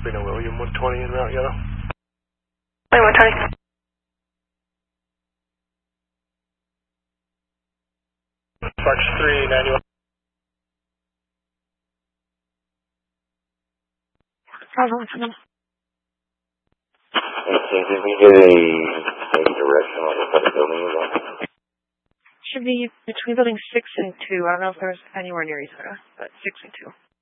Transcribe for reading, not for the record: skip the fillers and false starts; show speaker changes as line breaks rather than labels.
Lena William 120 en route yellow.
William 120.
Fox 391.
Did we get a direction on what the building is on?
Should be between building 6 and 2. I don't know if there was anywhere near each other, but 6 and 2.